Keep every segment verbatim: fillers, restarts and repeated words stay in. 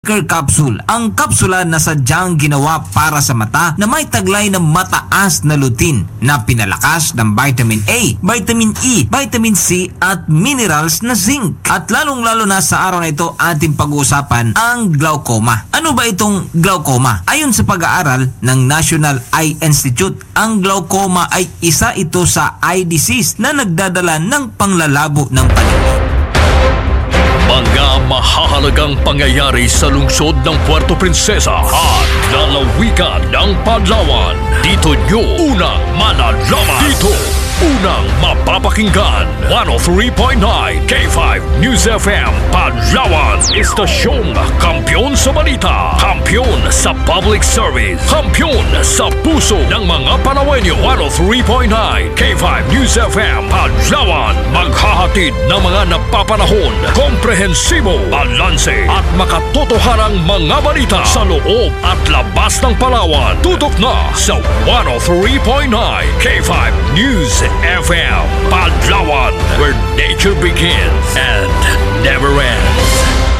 Capsule, ang kapsula na sadyang ginawa para sa mata na may taglay ng mataas na lutein na pinalakas ng vitamin A, vitamin E, vitamin C at minerals na zinc. At lalong-lalo na sa araw na ito ating pag-uusapan ang glaucoma. Ano ba itong glaucoma? Ayon sa pag-aaral ng National Eye Institute, ang glaucoma ay isa ito sa eye disease na nagdadala ng panglalabo ng paningin. Mga mahahalagang pangyayari sa lungsod ng Puerto Princesa at lalawigan ng Palawan. Dito nyo unang malalaman. Dito unang mapapakinggan. one oh three point nine K five News F M Palawan. Istasyong kampiyon sa balita, kampiyon sa public service, kampiyon sa puso ng mga Palawenyo. one oh three point nine K five News F M Palawan. Maghahatid ng mga napapanahon, komprehensibo, balanse at makatotohanang mga balita sa loob at labas ng Palawan. Tutok na sa one oh three point nine K five News F M Palawan, where nature begins and never ends.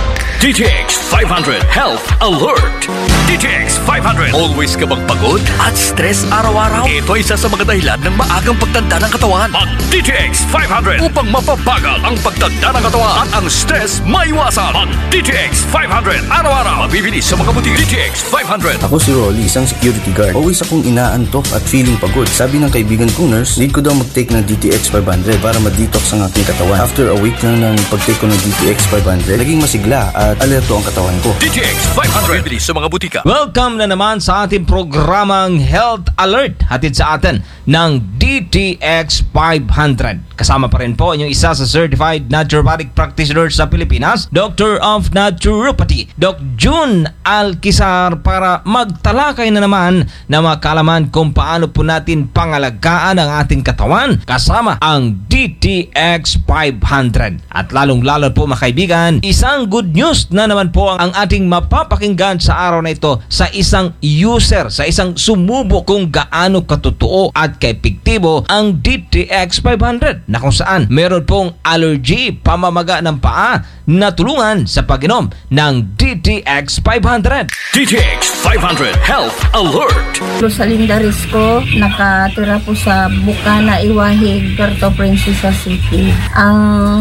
D T X five hundred Health Alert. D T X five hundred. Always ka bang pagod at stress araw-araw? Ito ay isa sa mga dahilan ng maagang pagtanda ng katawan. Mag D T X five hundred upang mapabagal ang pagtanda ng katawan at ang stress maiwasan. Mag D T X five hundred araw-araw. Mabibili sa mga butik. D T X five hundred. Ako si Rolly, isang security guard. Always akong inaantok at feeling pagod. Sabi ng kaibigan kong nurse, need ko daw mag-take ng D T X five hundred para ma-detox ang aking katawan. After a week lang ng pag-take ko ng D T X five hundred, naging masigla at alerto ang katawan ko. D T X five hundred. Mabibili sa mga butika. Welcome na naman sa ating programang Health Alert, hatid sa atin ng D T X five hundred. Kasama pa rin po inyong isa sa Certified Naturopathic Practitioner sa Pilipinas, Doctor of Naturopathy, Doc June Alquizar, para magtalakay na naman na makalaman kung paano po natin pangalagaan ang ating katawan kasama ang D T X five hundred. At lalong-lalo po mga kaibigan, isang good news na naman po ang ating mapapakinggan sa araw na ito sa isang user, sa isang sumubo kung gaano katotoo at kaepektibo ang D T X five hundred, na kung saan meron pong allergy, pamamaga ng paa, na tulungan sa pag-inom ng D T X five hundred. D T X five hundred Health Alert. Rosalinda Risco, nakatira po sa Bukana, Iwahig, Puerto Princesa City. Ang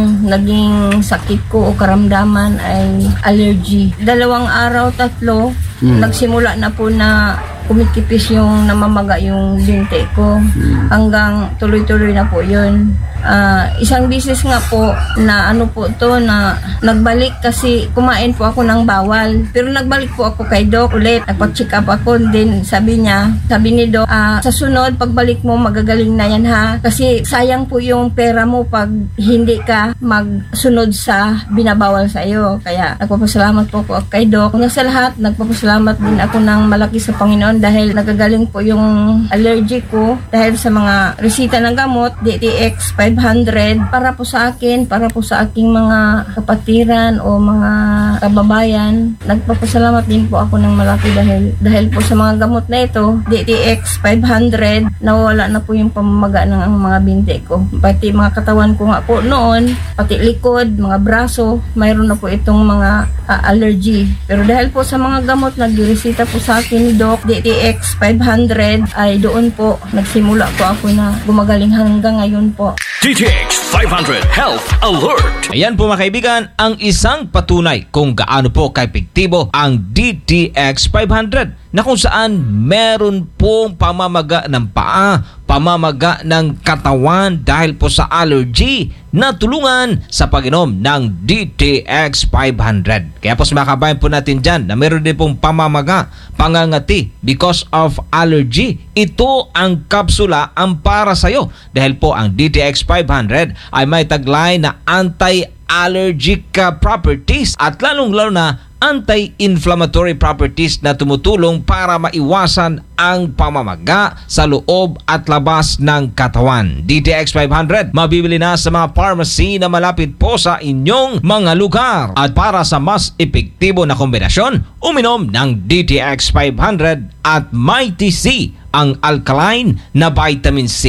naging sakit ko o karamdaman ay allergy. Dalawang araw, tatlo, hmm. nagsimula na po na kumikipis yung namamaga yung binti ko. Hanggang tuloy-tuloy na po yun. Uh, isang bisis nga po na ano po to na nagbalik kasi kumain po ako ng bawal. Pero nagbalik po ako kay Doc ulit. Nagpa-check up ako. Then sabi niya, sabi ni Doc, uh, sa sunod pagbalik mo magagaling na yan ha. Kasi sayang po yung pera mo pag hindi ka magsunod sa binabawal sa iyo. Kaya nagpapasalamat po ako kay Doc. Una sa lahat, nagpapasalamat din ako ng malaki sa Panginoon dahil nagagaling po yung allergy ko dahil sa mga resita ng gamot, D T X five hundred, para po sa akin, para po sa aking mga kapatiran o mga kababayan. Nagpapasalamat din po ako ng malaki dahil dahil po sa mga gamot na ito, D T X five hundred, nawala na po yung pamamaga ng mga binti ko. Pati mga katawan ko nga po noon, pati likod, mga braso, mayroon na po itong mga uh, allergy. Pero dahil po sa mga gamot na giresita po sa akin ni Doc, D T X five hundred, ay doon po nagsimula po ako na gumagaling hanggang ngayon po. D T X five hundred Health Alert. Ayan po mga kaibigan, ang isang patunay kung gaano po kaepektibo ang D T X five hundred, na kung saan meron pong pamamaga ng paa, pamamaga ng katawan dahil po sa allergy, na tulungan sa pag-inom ng D T X five hundred. Kaya po sumakabayan po natin dyan na meron din pong pamamaga, pangangati because of allergy. Ito ang kapsula ang para sa'yo dahil po ang D T X five hundred ay may taglay na anti-allergic properties at lalong-lalo na anti-inflammatory properties na tumutulong para maiwasan ang pamamaga sa loob at labas ng katawan. D T X five hundred mabibili na sa mga pharmacy na malapit po sa inyong mga lugar. At para sa mas epektibo na kombinasyon, uminom ng D T X five hundred at Mighty C, ang alkaline na vitamin C.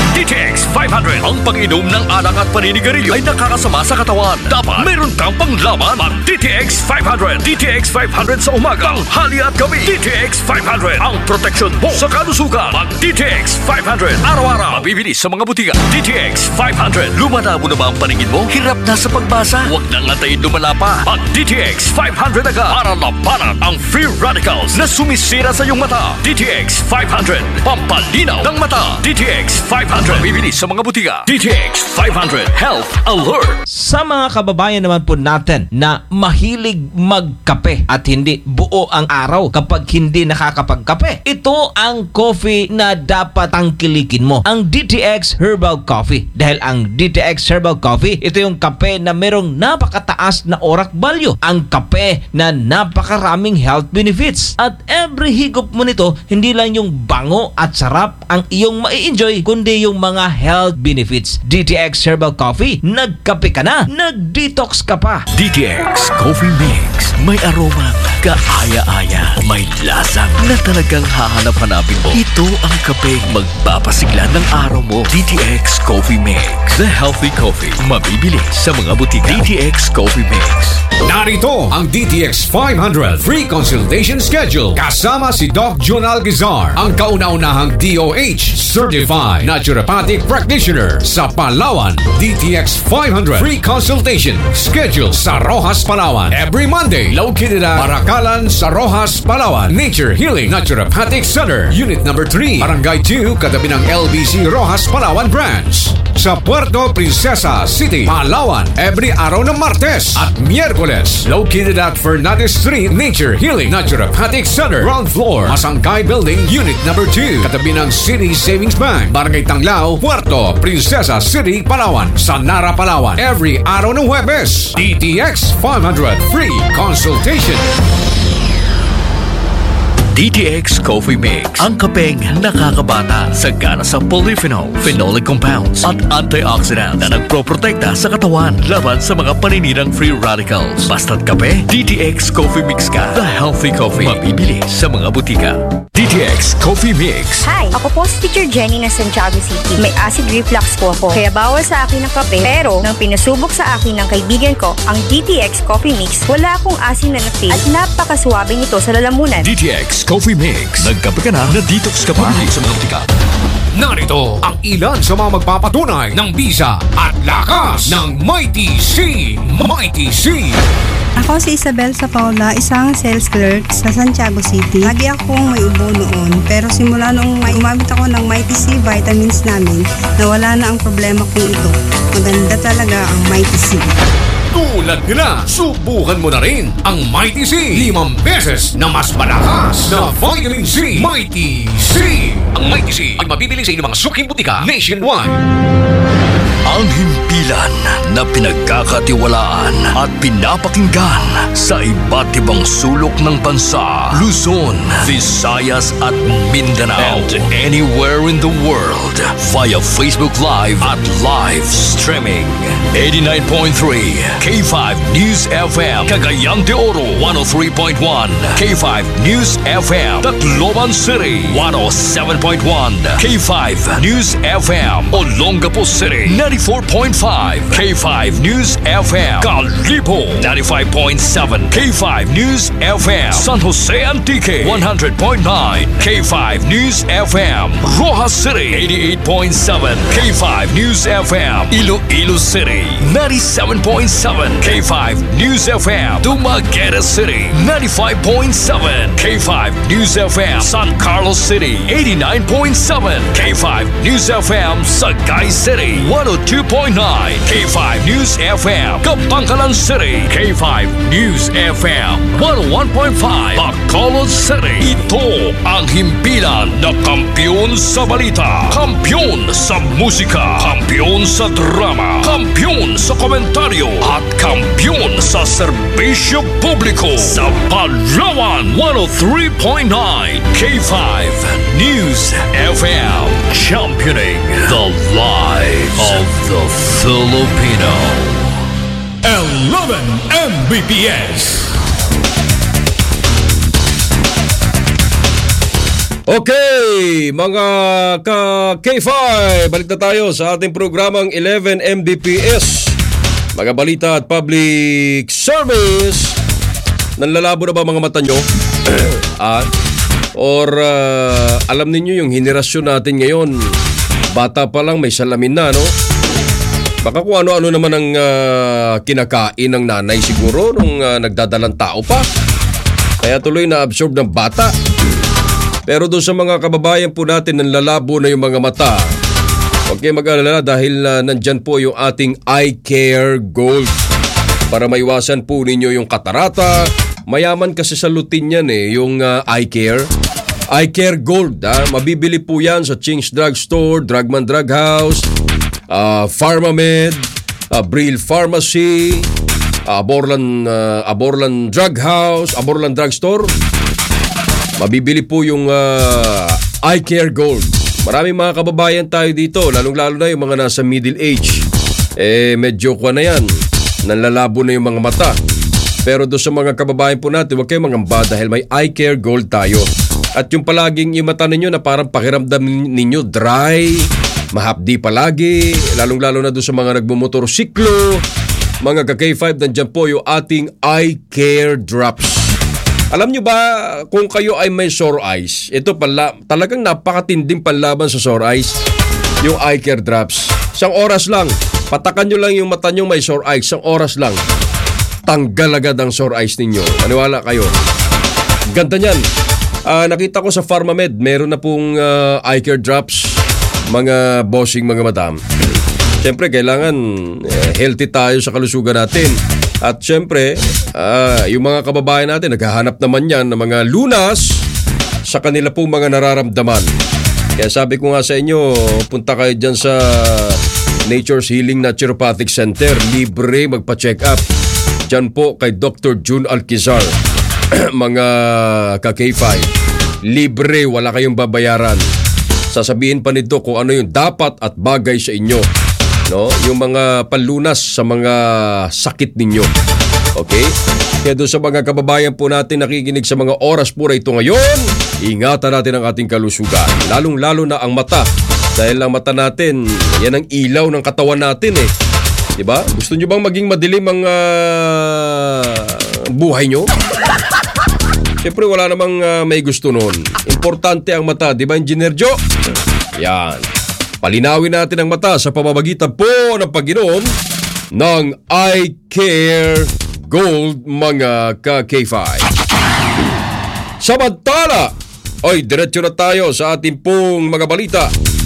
D T X five hundred. Ang pag-inom ng alak at paninigarilyo ay nakakasama sa katawan. Dapat meron kang panglaban. Mag D T X five hundred. D T X five hundred sa umaga, tanghali at gabi. D T X five hundred. Ang proteksyon mo sa kalusugan. Mag D T X five hundred. Araw-araw. Mabibili sa mga butika. D T X five hundred. Lumana mo na ba ang paningin mo? Hirap na sa pagbasa? Huwag nang antayin lumala pa. Mag D T X five hundred agad para labanan ang free radicals na sumisira sa iyong mata. D T X five hundred. Pampalinaw ng mata. D T X five hundred. Mabibili sa mga butika. D T X five hundred. Health Alert. Sa mga kababayan naman po natin na mahilig magkape at hindi buo ang araw kapag hindi nakakapagkape, ito ang coffee na dapat tangkilikin mo, ang D T X Herbal Coffee. Dahil ang D T X Herbal Coffee, ito yung kape na merong napakataas na orak value, ang kape na napakaraming health benefits. At every higop mo nito, hindi lang yung bango at sarap ang iyong mai-enjoy, kundi yung mga health benefits. D T X Herbal Coffee, nagkape ka na, nag-detox ka pa. D T X Coffee Mix. May aroma kaaya-aya. May lasa na talagang hahanap-hanapin mo. Ito ang kape magpapasigla ng araw mo. D T X Coffee Mix. The healthy coffee. Mabibili sa mga butika. D T X Coffee Mix. Narito ang D T X five hundred free consultation schedule. Kasama si Doc Jun Algazar, ang kauna-unahang D O H Certified Naturopathic Practitioner sa Palawan. D T X five hundred free consultation schedule sa Rojas, Palawan. Every Monday, located at Marakalan sa Rojas, Palawan. Nature Healing Naturopathic Center, Unit number three, Barangay two, katabi ng L B C Rojas, Palawan Branch. Sa Puerto Princesa City, Palawan, every araw ng Martes at Miyerkules, located at Fernandez Street, Nature Healing Naturopathic Center, ground floor, Masangkay Building, Unit number two, katabi ng City Savings Bank, Barangay Tanglao, Puerto Princesa City, Palawan, Sanara, Palawan, every araw ng Huwebes. D T X five hundred free consultation. D T X Coffee Mix. Ang kapeng nakakabata, sagana sa polyphenol, phenolic compounds at antioxidant na nagproprotekta sa katawan laban sa mga paninirang free radicals. Basta't kape, D T X Coffee Mix ka. The healthy coffee. Mabibili sa mga butika. D T X Coffee Mix. Hi! Ako po si Teacher Jenny ng Santiago City. May acid reflux po ako, kaya bawal sa akin ang kape. Pero, nang pinasubok sa akin ng kaibigan ko, ang D T X Coffee Mix, wala akong asin na na-feel at napakasuwabe nito sa lalamunan. D T X Coffee Mix. Nagkape ka na, na-detox ka pa. Sa mga butika. Narito ang ilan sa mga magpapatunay ng bisa at lakas ng Mighty C. Mighty C. Ako si Isabel Sapaula, isang sales clerk sa Santiago City. Lagi akong may ubo noon, pero simula nung may gumamit ako ng Mighty C vitamins namin, nawala na ang problema kong ito. Maganda talaga ang Mighty C. Tulad nila, subukan mo na rin ang Mighty C. Limang beses na mas malakas na vitamin C. Mighty C. Ang Mighty C ay mabibili sa inyong mga suking butika nationwide. Ang himpilan na pinagkakatiwalaan at pinapakinggan sa iba't ibang sulok ng bansa, Luzon, Visayas at Mindanao, and anywhere in the world via Facebook Live at live streaming. eighty-nine point three K five News F M, Cagayan de Oro, one oh three point one K five News F M, Tacloban City, one oh seven point one K five News F M, Olongapo City, ninety-four point five K five News F M, Calipo, ninety-five point seven K five News F M, San Jose Antique, one hundred point nine K five News F M, Rojas City, eighty-eight point seven K five News F M, Iloilo City, ninety-seven point seven K five News F M, Dumaguete City, ninety-five point seven K five News F M, San Carlos City, eighty-nine point seven K five News F M, Sagay City, one oh two point nine K five News F M, Kapangkalan City, K five News F M, one oh one point five Bacolod City. Ito ang himpilan na kampiyon sa balita, kampiyon sa musika, kampiyon sa drama, kampiyon sa komentaryo at kampiyon sa serbisyo publiko sa Palawan. One oh three point nine K five News F M, championing the lives of the Filipino. eleven M B P S. Okay, mga ka-K five, balik na tayo sa ating programang eleven M D P S. Mga balita at public service. Nanlalabo na ba mga mata nyo? ah, or uh, alam ninyo yung henerasyon natin ngayon, bata pa lang may salamin na, no? Baka kung ano-ano naman ang uh, kinakain ng nanay siguro nung uh, nagdadalang tao pa. Kaya tuloy na-absorb ng bata. Pero doon sa mga kababayan po natin nanlalabo na yung mga mata, huwag kayo mag-alala dahil uh, nandyan po yung ating Eye Care Gold. Para maiwasan po ninyo yung katarata. Mayaman kasi sa lutin yan eh, yung uh, Eye Care. Eye Care Gold, ah. Mabibili po yan sa Ching's Drug Store, Drugman Drug House, Uh, Pharmamed, uh, Brill Pharmacy, uh, Aborlan, uh, Aborlan Drug House, Aborlan Drug Store. Mabibili po yung uh, Eye Care Gold. Maraming mga kababayan tayo dito, lalong-lalo na yung mga nasa middle age. Eh, medyo kwa na yan. Nanlalabo na yung mga mata. Pero doon sa mga kababayan po natin, huwag kayong mangamba dahil may Eye Care Gold tayo. At yung palaging yung mata ninyo na parang pakiramdam ninyo dry, mahapdi palagi, lalong-lalo na doon sa mga nagmumotorsiklo, mga ka-K five, nandyan po yung ating Eye Care Drops. Alam nyo ba kung kayo ay may sore eyes, ito pala, talagang napakatinding panlaban sa sore eyes, yung Eye Care Drops. Isang oras lang, patakan nyo lang yung mata nyo may sore eyes, isang oras lang, tanggal agad ang sore eyes ninyo. Maniwala kayo. Ganda nyan. Uh, nakita ko sa Pharmamed, meron na pong uh, Eye Care Drops. Mga bossing, mga madam. Siyempre, kailangan eh, healthy tayo sa kalusugan natin. At siyempre, uh, yung mga kababayan natin, naghahanap naman yan ng mga lunas sa kanila pong mga nararamdaman. Kaya sabi ko nga sa inyo, punta kayo dyan sa Nature's Healing Naturopathic Center. Libre magpa-check up. Dyan po kay Doctor June Alquizar. Mga ka-K five. Libre, wala kayong babayaran. Sasabihin pa nito kung ano yung dapat at bagay sa inyo, no? Yung mga panlunas sa mga sakit ninyo. Okay? Kaya doon sa mga kababayan po natin nakikinig sa mga oras po na ito ngayon, ingatan natin ang ating kalusugan. Lalong-lalo na ang mata. Dahil ang mata natin, yan ang ilaw ng katawan natin eh. Diba? Gusto nyo bang maging madilim ang uh, buhay nyo? Siyempre wala namang uh, may gusto nun. Importante ang mata, di ba, Engineer Joe? Yan. Palinawin natin ang mata sa pamamagitan po ng pag-inom ng Eye Care Gold, mga ka-K five. Samantala, oy, diretso na tayo sa ating pong mga balita.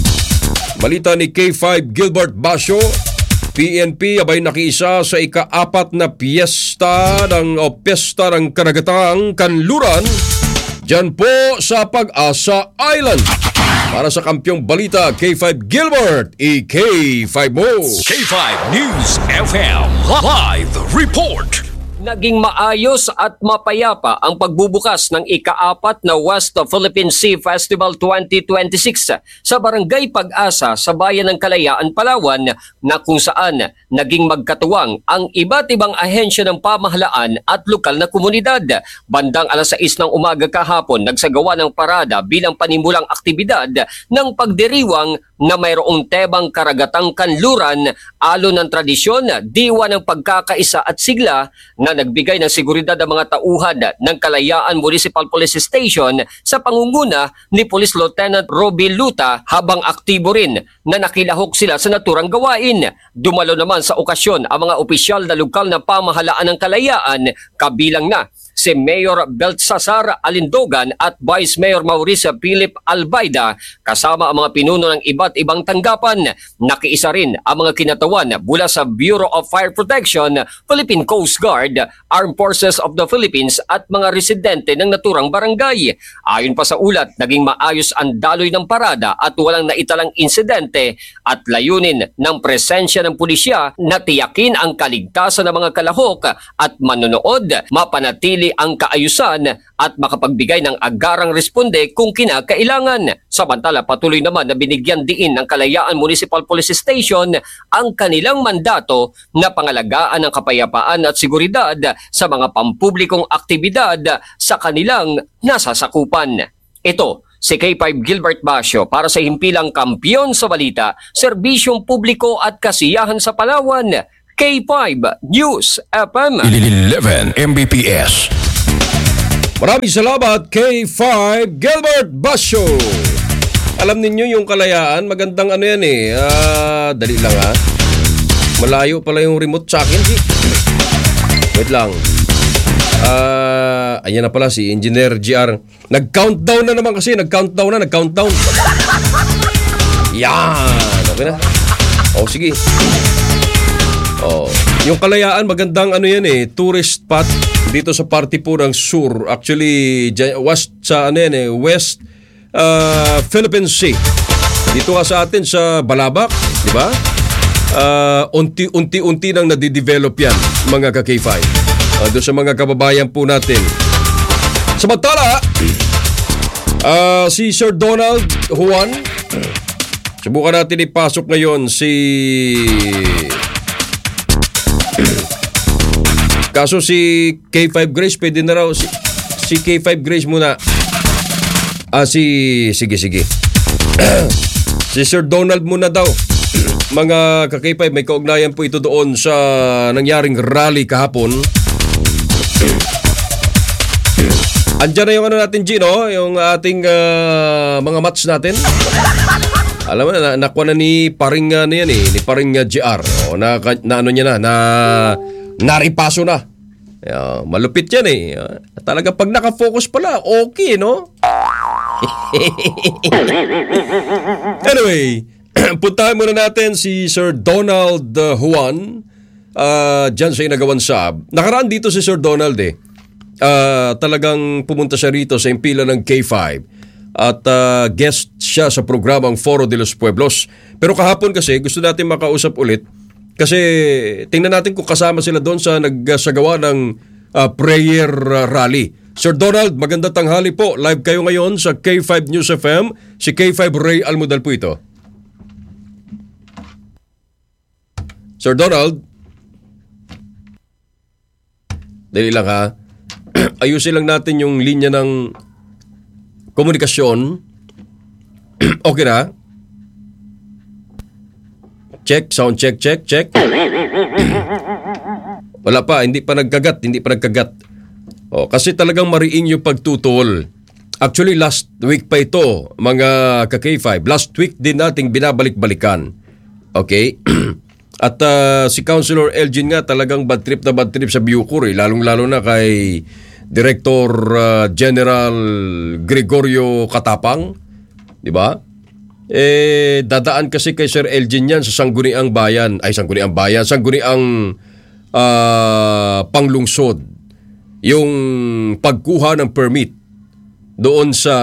Balita ni K five Gilbert Basio. P N P abay nakiisa sa ika-apat na piyesta ng o piyesta ng Karagatang Kanluran dyan po sa Pag-asa Island. Para sa kampyong balita, K five Gilbert, E K five mo. K five News F M Live Report. Naging maayos at mapayapa ang pagbubukas ng ika-apat na West Philippine Sea Festival twenty twenty-six sa Barangay Pag-asa sa Bayan ng Kalayaan, Palawan, na kung saan naging magkatuwang ang iba't ibang ahensya ng pamahalaan at lokal na komunidad. Bandang alas sais ng umaga kahapon, nagsagawa ng parada bilang panimulang aktibidad ng pagdiriwang na mayroong tebang Karagatang Kanluran, alon ng tradisyon, diwa ng pagkakaisa at sigla na nagbigay ng seguridad ang mga tauhan ng Kalayaan Municipal Police Station sa pangunguna ni Police Lieutenant Roby Luta, habang aktibo rin na nakilahok sila sa naturang gawain. Dumalo naman sa okasyon ang mga opisyal na lokal na pamahalaan ng Kalayaan, kabilang na si Mayor Beltsasar Alindogan at Vice Mayor Mauricio Philip Albaida, kasama ang mga pinuno ng iba't ibang tanggapan. Nakiisa rin ang mga kinatawan mula sa Bureau of Fire Protection, Philippine Coast Guard, Armed Forces of the Philippines at mga residente ng naturang barangay. Ayon pa sa ulat, naging maayos ang daloy ng parada at walang naitalang insidente, at layunin ng presensya ng pulisya na tiyakin ang kaligtasan ng mga kalahok at manonood, mapanatili ang kaayusan at makapagbigay ng agarang responde kung kinakailangan. Samantala, patuloy naman na binigyan diin ng Kalayaan Municipal Police Station ang kanilang mandato na pangalagaan ng kapayapaan at seguridad sa mga pampublikong aktibidad sa kanilang nasasakupan. Ito si K five Gilbert Basio para sa himpilang kampiyon sa balita, serbisyong publiko at kasiyahan sa Palawan, K five News F M. eleven M B P S. Maraming salamat K five Gilbert Basio. Alam ninyo yung Kalayaan, magandang ano yan eh. Uh, dali lang ha. Malayo pala yung remote sa akin. Wait lang. Uh, ayan na pala si Engineer G R. Nag-countdown na naman kasi. Nag-countdown na. Nag-countdown. Yan. Okay na. O, sige. Oh, yung Kalayaan, magandang ano yan eh. Tourist spot dito sa party po ng Sur. Actually, west sa ano yan eh. West uh, Philippine Sea. Dito nga sa atin sa Balabac. Di ba? Uh, unti-unti-unti nang nadidevelop yan, mga ka-K five. Uh, doon sa mga kababayan po natin. Samantala, uh, si Sir Donald Juan, subukan natin ipasok ngayon si... Kaso si K five Grace, pwede na raw. Si, si K five Grace muna. Ah, si... Sige, sige. Si Sir Donald muna daw. Mga ka-K five, may kaugnayan po ito doon sa nangyaring rally kahapon. Andiyan na yung ano natin, Gino, yung ating uh, mga match natin. Alam mo na, nakuha na ni Paring uh, na yan eh, ni Paring uh, G R. O, na, na ano niya na, na naripaso na. Uh, malupit yan eh. Uh, talaga pag nakafocus pala, okay, no? Anyway, puntahan muna natin si Sir Donald uh, Juan uh, dyan sa Inagawan Sab. Nakaraan dito si Sir Donald eh. Uh, talagang pumunta siya rito sa impila ng K five at uh, guest siya sa programang Foro de los Pueblos. Pero kahapon kasi gusto natin makausap ulit kasi tingnan natin kung kasama sila doon sa nagsagawa ng uh, prayer uh, rally. Sir Donald, magandang tanghali po. Live kayo ngayon sa K five News F M. Si K five Ray Almudal po ito. Sir Donald, dali lang ha. Ayusin lang natin yung linya ng komunikasyon. Okay na? Check, sound check, check, check. Wala pa, hindi pa nagkagat, hindi pa nagkagat. O, kasi talagang mariing yung pagtutol. Actually, last week pa ito, mga ka-K five. Last week din nating binabalik-balikan. Okay? At uh, si Councilor Elgin nga talagang bad trip na bad trip sa Bucor eh. Lalong-lalo na kay Director uh, General Gregorio Katapang, di ba? Eh dadaan kasi kay Sir Elgin yan sa Sangguniang Bayan, ay Sangguniang Bayan, Sangguniang uh, Panglungsod. Yung pagkuha ng permit doon sa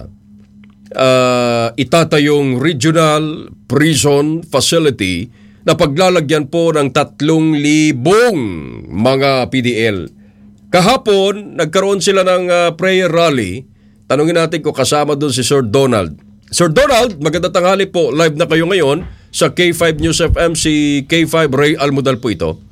uh, itatayong Regional Prison Facility na paglalagyan po ng tatlong libong mga P D L. Kahapon, nagkaroon sila ng uh, prayer rally. Tanungin natin kung kasama doon si Sir Donald. Sir Donald, magandang tanghali po. Live na kayo ngayon sa K five News F M. Si K five Ray Almudal po ito.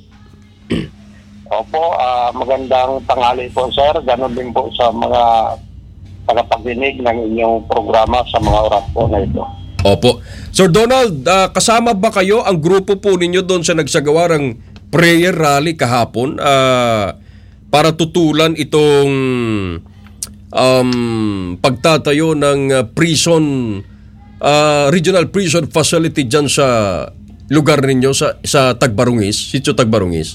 Opo, uh, magandang tanghali po, sir. Ganon din po sa mga tagapagdinig ng inyong programa sa mga oras po na ito. Opo. Sir Donald, uh, kasama ba kayo ang grupo po ninyo doon sa nagsagawa ng prayer rally kahapon uh, para tutulan itong um, pagtatayo ng uh, prison, uh, regional prison facility dyan sa lugar ninyo sa, sa Tagbarungis, Sitio Tagbarungis?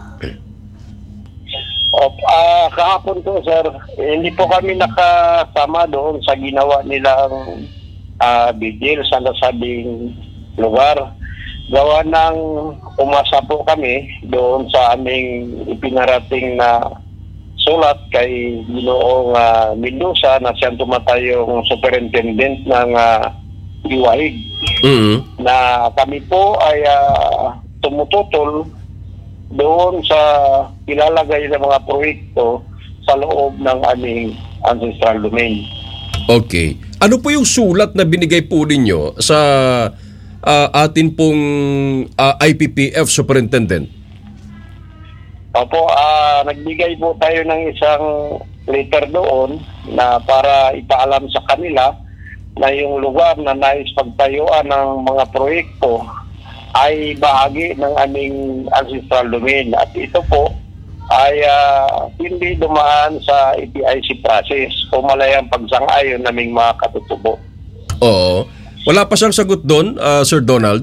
Op, uh, kahapon po, sir, hindi po kami nakasama doon sa ginawa nilang uh, vigil sa nasabing lugar. Gawa ng umasa po kami doon sa aming ipinarating na sulat kay Ginoong uh, Mendoza na siyang tumatayong superintendent ng uh, Iwahig. Mm-hmm. Na kami po ay uh, tumututol doon sa ilalagay ng mga proyekto sa loob ng aming ancestral domain. Okay. Ano po yung sulat na binigay po ninyo sa uh, atin pong uh, I P P F Superintendent? Opo, uh, nagbigay po tayo ng isang letter doon na para ipaalam sa kanila na yung lugar na nais pagtayuan ng mga proyekto ay bahagi ng aming ancestral domain. At ito po ay uh, hindi dumaan sa E T I C process o malayang pagsang-ayon naming mga katutubo. Oo. Wala pa siyang sagot doon, uh, Sir Donald?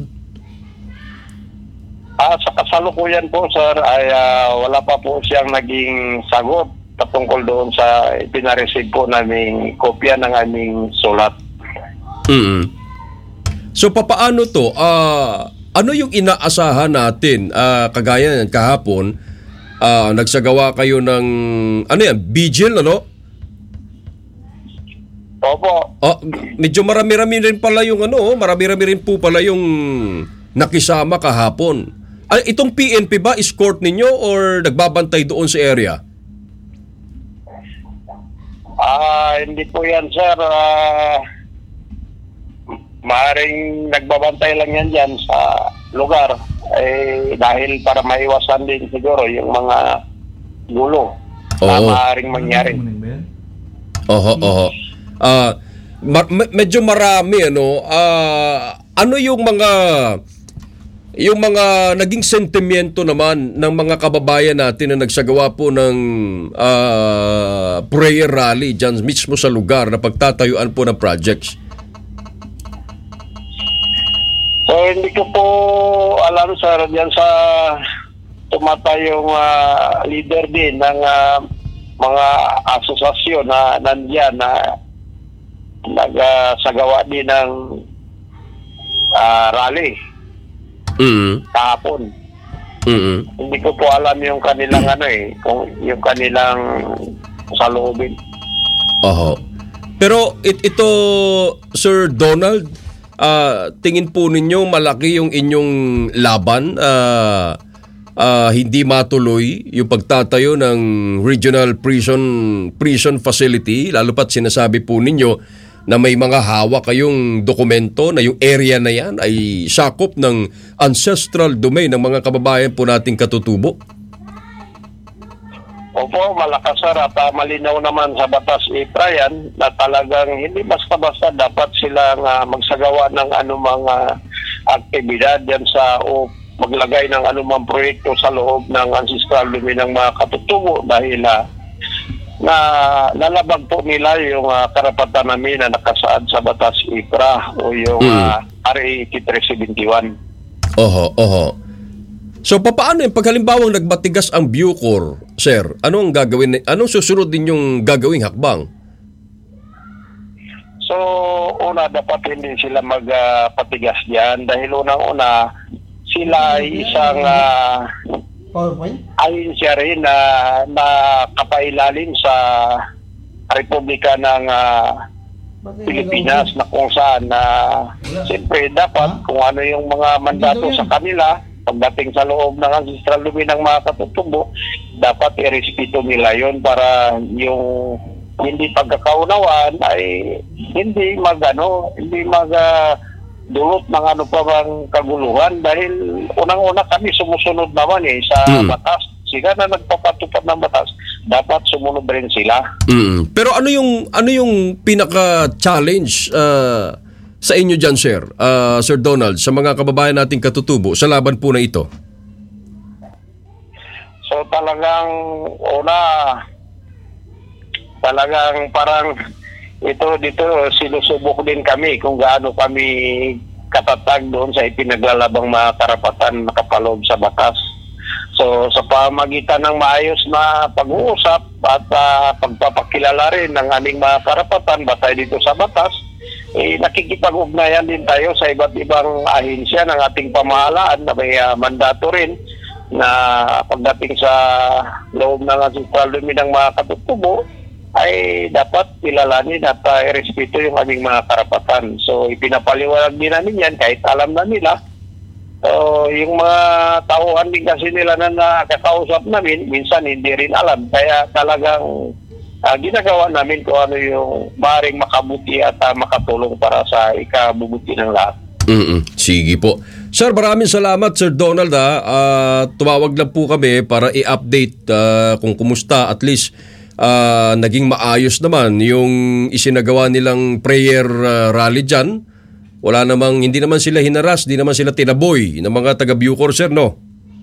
Ah, sa kasalukuyan po, sir, ay uh, wala pa po siyang naging sagot patungkol doon sa pinareceive po naming kopya ng aming sulat. Mm-hmm. So, papaano to? Uh, ano yung inaasahan natin? Uh, kagaya yan, kahapon, uh, nagsagawa kayo ng, ano yan, vigil, ano? Opo. Oh, medyo marami-rami rin pala yung ano, marami-rami rin po pala yung nakisama kahapon. Ay, itong P N P ba, escort ninyo or nagbabantay doon sa area? Ah, hindi po yan, sir. Ah, maaring nagbabantay lang yan dyan sa lugar. Eh, dahil para maiwasan din siguro yung mga gulo na Oo. maaring mangyari. Oho, oho. Ah, ma- medyo marami ano. Ah, ano yung mga yung mga naging sentimiento naman ng mga kababayan natin na nagsagawa po ng ah, prayer rally dyan mismo sa lugar na pagtatayuan po ng projects? So, hindi ko po alam, sir, dyan sa tumatayong uh, leader din ng uh, mga asosasyon na nandiyan na nagsagawa din ng uh, rally Mm-hmm. kahapon. Mm-hmm. Hindi ko po alam yung kanilang ano eh, kung yung kanilang saloobin. Oho. Pero it, ito, Sir Donald, uh, tingin po ninyo malaki yung inyong laban, uh, uh, hindi matuloy yung pagtatayo ng regional prison prison facility, lalo pat sinasabi po ninyo na may mga hawak kayong dokumento na yung area na yan ay sakop ng ancestral domain ng mga kababayan po nating katutubo? Opo, malakas, sir, at uh, malinaw naman sa batas I P R A yan na talagang hindi basta-basta dapat silang uh, magsagawa ng anumang uh, aktibidad yan sa o maglagay ng anumang proyekto sa loob ng ancestral domain ng mga katutubo dahil uh, na lalabag po nila yung uh, karapatan namin na nakasaad sa batas I P R A o yung mm. uh, R A eighty-three seventy-one. Oho, oho. So paano yung pagkalimbawang nagbatigas ang Bucor, sir? Anong gagawin, anong susunod din yung gagawing hakbang? So, una, dapat hindi sila magpatigas uh, diyan dahil unang-una sila ay isang uh, ahensya rin na, na kapailalim sa Republika ng uh, Pilipinas na kung saan na uh, siyempre dapat kung ano yung mga mandato sa kanila pagdating sa loob ng ancestral domain ng mga katutubo, dapat irespeto nila yon para yung hindi pagkakaunawaan ay hindi magano, hindi mag uh, dulot ng ano pa bang kaguluhan dahil unang-una kami sumusunod naman eh sa mm. batas. Sila na nagpapatupad ng batas, dapat sumunod rin sila. Mm. Pero ano yung ano yung pinaka-challenge uh, sa inyo dyan, sir? Uh, Sir Donald, sa mga kababayan nating katutubo sa laban po na ito? So talagang una talagang parang ito dito sinusubok din kami kung gaano kami katatag doon sa ipinaglalabang mga karapatan nakapaloob sa batas. So sa pamagitan ng maayos na pag-uusap at uh, pagpapakilala rin ng aming mga karapatan batay dito sa batas, eh, nakikipag-ugnayan din tayo sa iba't ibang ahensya ng ating pamahalaan na may uh, mandato rin na pagdating sa loob ng ancestral domain ng mga katutubo ay dapat kilalanin at uh, irespeto yung aming mga karapatan. So ipinapaliwanag din namin yan kahit alam na nila. So yung mga tauhan din kasi nila na nakakausap namin, minsan hindi rin alam. Kaya talagang uh, ginagawa namin kung ano yung maaaring makabuti at uh, makatulong para sa ikabubuti ng lahat. Mm-mm. Sige po. Sir, maraming salamat, Sir Donald. Ha. Uh, tumawag lang po kami para i-update uh, kung kumusta at least uh, naging maayos naman yung isinagawa nilang prayer uh, rally dyan. Wala namang, hindi naman sila hinaras, hindi naman sila tinaboy ng mga taga-Bucor, sir, no?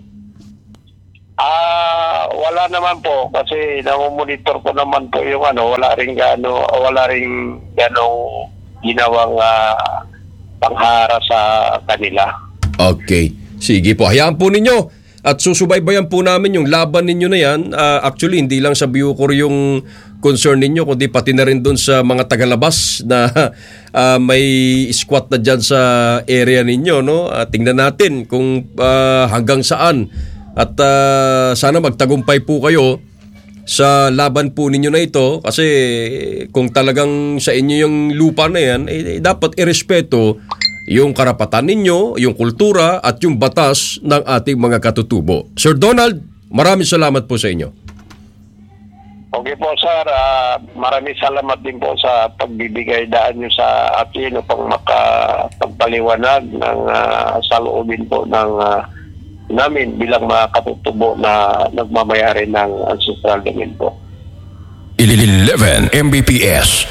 Ah, wala naman po kasi namomonitor ko naman po yung ano, wala ring gano, wala ring ganong ginawang uh, panghara sa kanila. Okay. Sige po, hayaan po ninyo at susubaybayan po namin yung laban ninyo na yan. Uh, actually, hindi lang sa Bucor yung concern ninyo, kundi pati na rin dun sa mga tagalabas na uh, may squat na dyan sa area ninyo, no? Uh, tingnan natin kung uh, hanggang saan. At uh, sana magtagumpay po kayo sa laban po ninyo na ito kasi kung talagang sa inyo yung lupa na yan, eh, dapat irespeto yung karapatan ninyo, yung kultura at yung batas ng ating mga katutubo. Sir Donald, maraming salamat po sa inyo. Okay po sir, uh, maraming salamat din po sa pagbibigay daan nyo sa atin upang makapagpaliwanag ng uh, saloobin po ng uh, namin bilang mga katutubo na nagmamayari ng ancestral domain po. eleven M B P S.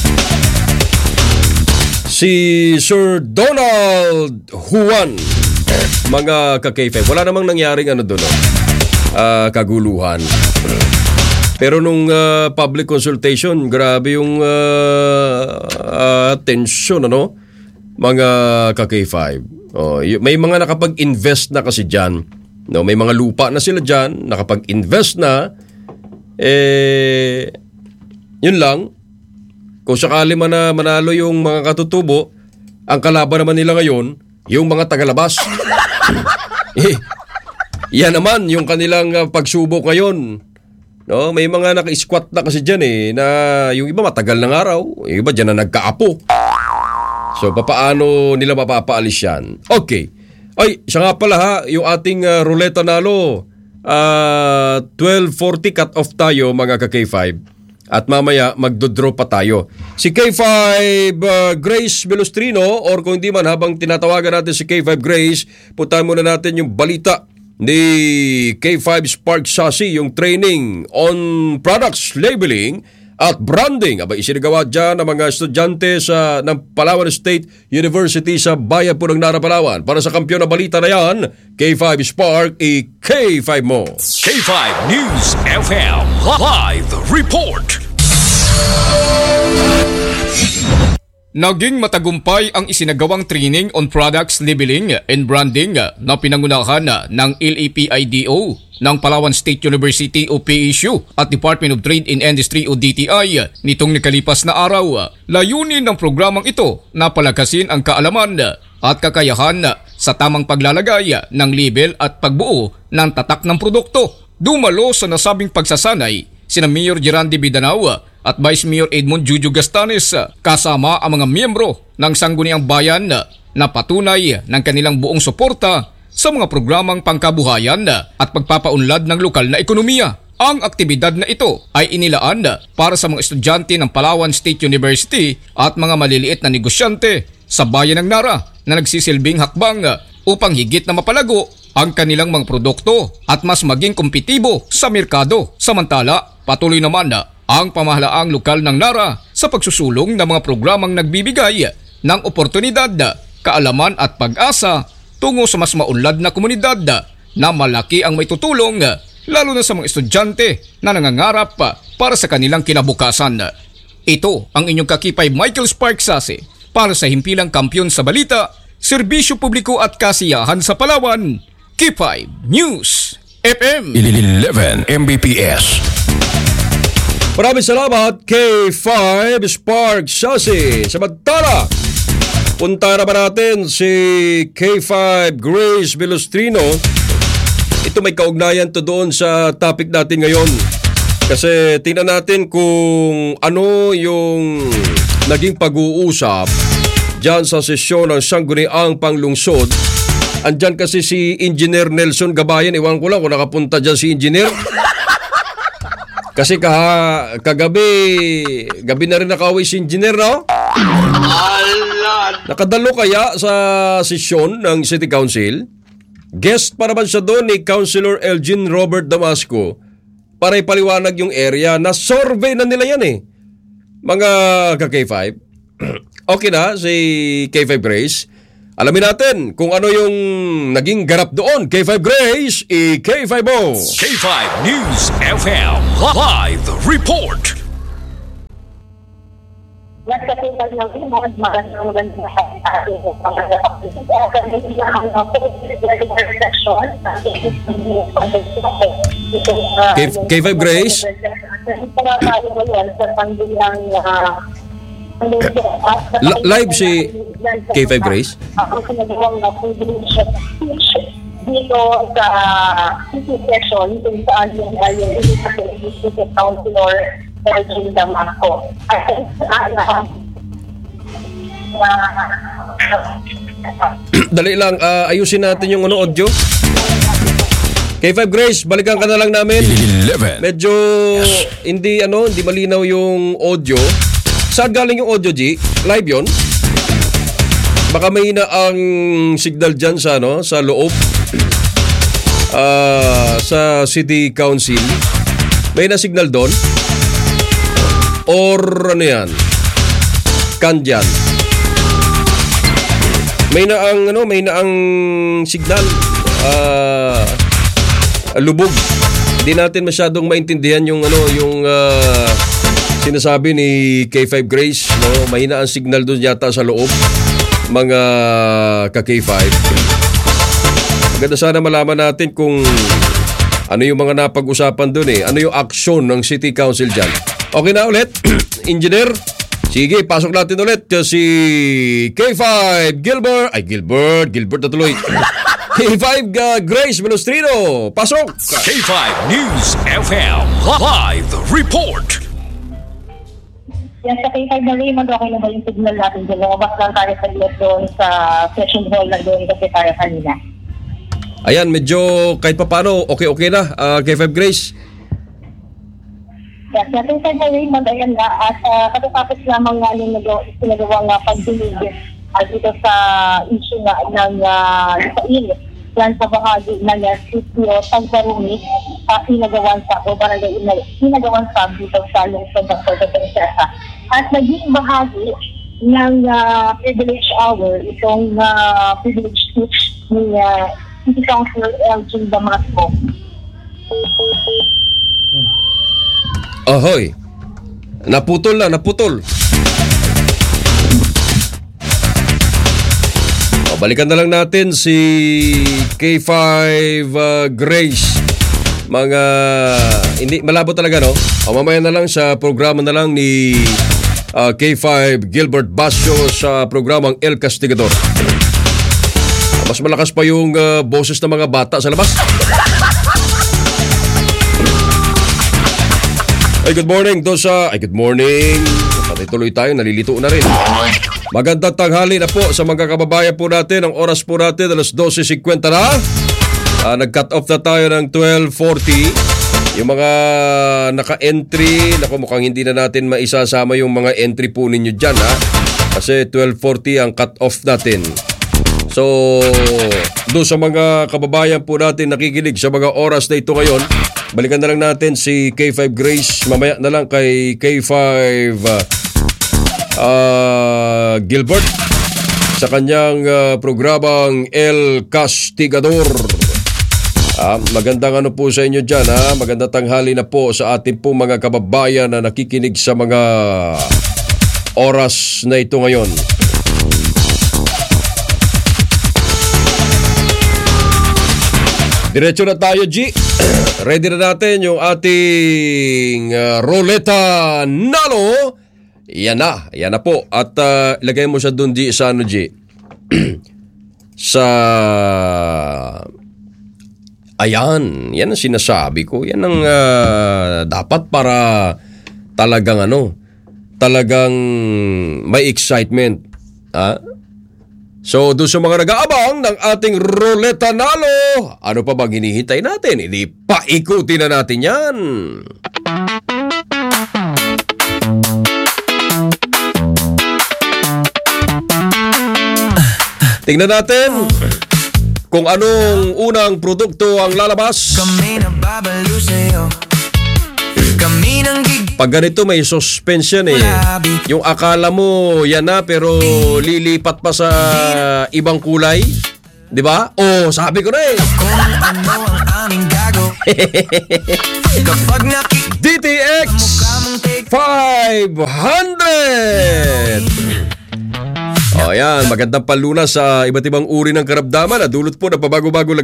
Si Sir Donald Juan, mga ka-K five. Wala namang nangyaring ano doon, no? uh, kaguluhan. Pero nung uh, public consultation, grabe yung uh, uh, tension, ano? Mga ka-K five. Oh, y- may mga nakapag-invest na kasi dyan. No? May mga lupa na sila dyan, nakapag-invest na. Eh, yun lang. Kung sakali man na manalo yung mga katutubo, ang kalaban naman nila ngayon, yung mga tagalabas. eh, yan naman yung kanilang uh, pagsubok ngayon. No? May mga naka-squat na kasi dyan eh, na yung iba matagal ng araw, yung iba dyan na nagkaapo. So, papaano nila mapapaalis yan? Okay. Ay, siya nga pala ha, yung ating uh, ruleta nalo, uh, twelve forty cut-off tayo mga ka-K five. At mamaya, magdodraw pa tayo. Si K five uh, Grace Velostrino, or kung hindi man habang tinatawagan natin si K five Grace, puntahan muna natin yung balita ni K five Spark Sassy, yung training on products labeling at branding. Aba, isinagawa dyan ng mga estudyante sa, ng Palawan State University sa bayan po ng Nara, Palawan. Para sa kampiyon na balita na yan, K five Spark, i-K five mo. K five News F M Live Report. Naging matagumpay ang isinagawang training on products labeling and branding na pinangunahan ng L A P I D O ng Palawan State University o P S U at Department of Trade and Industry o D T I nitong nakalipas na araw. Layunin ng programang ito na palakasin ang kaalaman at kakayahan sa tamang paglalagay ng label at pagbuo ng tatak ng produkto. Dumalo sa nasabing pagsasanay sina Mayor Gerandi Bidanao at Vice Mayor Edmond Juju Gastanes kasama ang mga miyembro ng Sangguniang Bayan na patunay ng kanilang buong suporta sa mga programang pangkabuhayan at pagpapaunlad ng lokal na ekonomiya. Ang aktibidad na ito ay inilaan para sa mga estudyante ng Palawan State University at mga maliliit na negosyante sa bayan ng Nara na nagsisilbing hakbang upang higit na mapalago ang kanilang mga produkto at mas maging kompetitibo sa merkado. Samantala, patuloy naman ang pamahalaang lokal ng Nara sa pagsusulong ng mga programang nagbibigay ng oportunidad, kaalaman at pag-asa tungo sa mas maunlad na komunidad na malaki ang may tutulong lalo na sa mga estudyante na nangangarap para sa kanilang kinabukasan. Ito ang inyong kakipay Michael Spark Sassy para sa himpilang kampiyon sa balita, serbisyo publiko at kasiyahan sa Palawan, K five News F M eleven M B P S. Maraming salamat K five Spark Sassy. Samantala, punta naman natin si K five Grace Velostrino. Ito may kaugnayan to doon sa topic natin ngayon. Kasi tingnan natin kung ano yung naging pag-uusap dyan sa sesyon ng Sangguniang Panglungsod. Andyan kasi si Engineer Nelson Gabayan. Iwan ko lang kung nakapunta dyan si Engineer. Kasi kaha, kagabi, gabi na rin nakauwi si Engineer, no? Nakadalo kaya sa sesyon ng City Council? Guest pa naman siya doon ni Councilor Elgin Robert Damasco para ipaliwanag yung area na survey na nila yan eh. Mga ka-K five. Okay na si K five Grace. Alamin natin kung ano yung naging ganap doon. K five Grace, i-K five mo. K five News F M Live Report. Nagkatipag ng imod, magandang magandang sa ating mga K five Grace? L- live si K five Grace? Ako sinagawang na privilege dito sa city section kung saan yung yung councilor Sergio Damaco. Dali lang, uh, ayusin natin yung ano, audio. K five Grace, balikan ka na lang namin. eleven. Medyo hindi ano, hindi malinaw yung audio. Saan galing yung audio, G? Live yon? Baka may na ang signal dyan sa, ano, sa loob. Uh, sa City Council. May na signal doon? Or ano yan? Kandyan. May na ang ano, may na ang signal. Ah, uh, lubog. Hindi natin masyadong maintindihan yung ano, yung uh, sinasabi ni K five Grace, no? Mahina ang signal doon yata sa loob. Mga ka-K five. Maganda sana malaman natin kung ano yung mga napag-usapan doon eh. Ano yung aksyon ng City Council dyan. Okay na ulit, Engineer. Sige, pasok natin ulit si K five Gilbert. Ay, Gilbert. Gilbert na tuloy. K five uh, Grace Velostrino. Pasok. K five News F M Live Report. Yan sa K five na Raymond, okay na ba yung signal natin dyan? Lumabas lang tayo sa loob doon sa session hall na doon kasi tayo kanina. Ayan, medyo kahit pa paano, okay-okay na, uh, K five Grace. Yes, sa K five na Raymond, ayan nga, at uh, katatapos lamang nga yung sinagawang uh, pagdinig uh, dito sa issue nga ng uh, Lupain. Yan sa bahagi ng uh, sitio Tagbarumi, uh, sinagawan sa o barangay sinagawan sa dito sa lungsod ng Puerto Princesa. At naging bahagi ng uh, privilege hour itong uh, privilege speech ni uh, City Councilor Elgin Damasco. Ahoy. Naputol na, naputol. O, balikan na lang natin si K five uh, Grace. Mga hindi malabo talaga, no? O, mamaya na lang sa programa na lang ni uh, K five Gilbert Basio sa programang El Castigador. Mas malakas pa yung uh, boses ng mga bata sa labas. Ay, good morning doon sa... Ay, good morning. Pati tuloy tayo, nalilito na rin. Magandang tanghali na po sa mga kababayan po natin. Ang oras po natin, alas twelve fifty na. Uh, nag-cut off na tayo ng twelve forty. Yung mga naka-entry, naku, mukhang hindi na natin maisasama yung mga entry po ninyo dyan, ha? Kasi twelve forty ang cut off natin. So, doon sa mga kababayan po natin nakikinig sa mga oras na ito ngayon, balikan na lang natin si K five Grace. Mamaya na lang kay K five uh, uh, Gilbert sa kanyang uh, programang El Castigador. Ah, magandang ano po sa inyo dyan, ha? Magandang tanghali na po sa ating po mga kababayan na nakikinig sa mga oras na ito ngayon. Diretso na tayo, G. Ready na natin yung ating uh, Roleta Nalo. Yan na, yan na po. At uh, ilagay mo siya doon, G, sa ano, G? sa... Ayan, yan ang sinasabi ko. Yan ang uh, dapat para talagang ano, talagang may excitement. Ha? So, doon sa mga nag-aabang ng ating Roleta Nalo, ano pa bang hinihintay natin? Hindi paikutin na natin yan. Tingnan natin kung anong unang produkto ang lalabas. Pag ganito may suspense yan eh. Yung akala mo yan na pero lilipat pa sa ibang kulay. Di ba? Oh, sabi ko na eh. D T X five hundred. O yan, magandang palunas sa iba't ibang uri ng karamdaman. Dulot po na pabago-bago